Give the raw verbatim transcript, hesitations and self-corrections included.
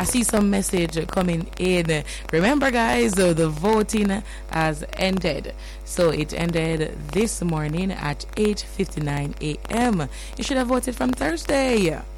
I see some message coming in. Remember, guys, uh, the voting has ended. So it ended this morning at eight fifty-nine a.m. You should have voted from Thursday.